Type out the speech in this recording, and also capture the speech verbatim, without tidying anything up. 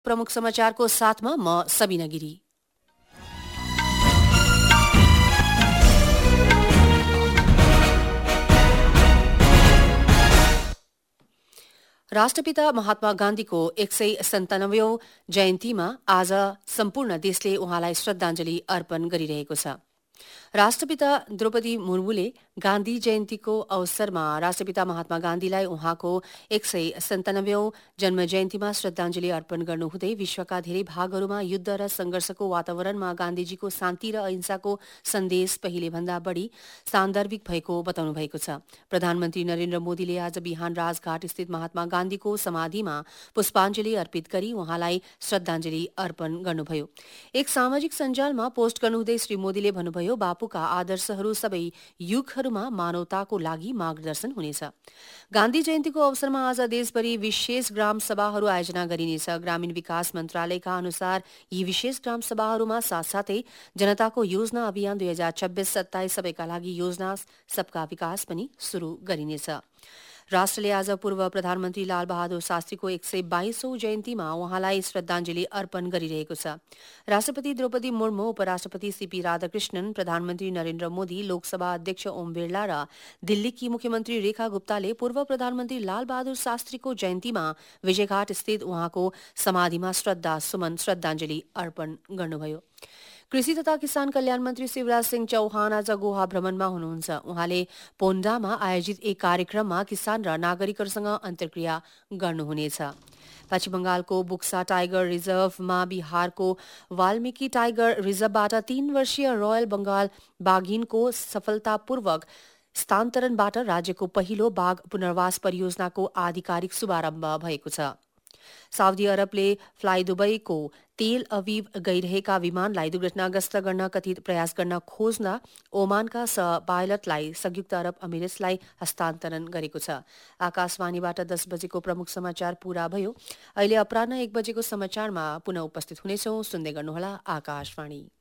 प्रमुख समाचारको साथमा म सबिना गिरी। राष्ट्रपिता महात्मा गान्धीको एक सय सन्तानब्बेऔं जयन्तीमा आज सम्पूर्ण देशले उहाँलाई श्रद्धाञ्जली अर्पण गरिरहेको छ। राष्ट्रपिता द्रौपदी मुर्मुले गान्धी जयन्तीको अवसरमा राष्ट्रपिता महात्मा गान्धीलाई उहाँको एक सय सन्तानब्बेऔं जन्म जयन्तीमा श्रद्धाञ्जली अर्पण गर्नुहुँदै विश्वका धेरै भागहरूमा युद्ध र संघर्षको वातावरणमा गान्धीजीको शान्ति र अहिंसाको सन्देश पहिलेभन्दा बढ़ी सान्दर्भिक भएको बताउनु भएको छ। प्रधानमन्त्री नरेन्द्र मोदीले आज बिहान राजघाट स्थित महात्मा गान्धीको समाधिमा पुष्पाञ्जली अर्पित गरी उहाँलाई श्रद्धाञ्जली अर्पण गर्नुभयो। एक सामाजिक सञ्जालमा पोस्ट गर्नुहुँदै श्री मोदीले भन्नुभयो, बापुका आदर्शहरू सबै युगहरूमा मानवताको लागि मार्गदर्शन हुनेछ। गान्धी जयन्तीको अवसरमा आज देशभरि विशेष ग्राम सभाहरू आयोजना गरिनेछ। ग्रामीण विकास मन्त्रालयका अनुसार यी विशेष ग्राम सभाहरूमा साथसाथै जनताको योजना अभियान दुई हजार छब्बीस सत्ताइस सबैका लागि योजना सबका विकास पनि शुरू गरिनेछ। राष्ट्रले आज पूर्व प्रधानमन्त्री लाल बहादुर शास्त्रीको एक सय बाइसौं जयन्तीमा उहाँलाई श्रद्धाञ्जली अर्पण गरिरहेको छ। राष्ट्रपति द्रौपदी मुर्मु, उपराष्ट्रपति सीपी राधाकृष्णन, प्रधानमन्त्री नरेन्द्र मोदी, लोकसभा अध्यक्ष ओम बिरला र दिल्लीकी मुख्यमन्त्री रेखा गुप्ताले पूर्व प्रधानमन्त्री लाल बहादुर शास्त्रीको जयन्तीमा विजयघाट स्थित उहाँको समाधिमा श्रद्धा सुमन श्रद्धाञ्जली अर्पण गर्नुभयो। कृषि तथा किसान कल्याण मन्त्री शिवराज सिंह चौहान आज गोवा भ्रमणमा हुनुहुन्छ। उहाँले पोन्डामा आयोजित एक कार्यक्रममा किसान र नागरिकहरूसँग अन्तर्क्रिया गर्नुहुनेछ। पश्चिम बंगालको बुक्सा टाइगर रिजर्भमा बिहारको वाल्मीकि टाइगर रिजर्भबाट तीन वर्षीय रोयल बंगाल बाघिनको सफलतापूर्वक स्थानान्तरणबाट राज्यको पहिलो बाघ पुनर्वास परियोजनाको आधिकारिक शुभारम्भ भएको छ। साउदी अरबले फ्लाइ दुबईको तेल अविव गइरहेका विमानलाई दुर्घटनाग्रस्त गर्न कथित प्रयास गर्न खोज्न ओमानका सह पाइलटलाई संयुक्त अरब अमिरेट्सलाई हस्तान्तरण गरेको छ। आकाशवाणीबाट दस बजेको प्रमुख समाचार पूरा भयो। अहिले अपराह्न एक बजेको समाचारमा पुनः उपस्थित हुनेछौं। सुन्दै गर्नुहोला आकाशवाणी।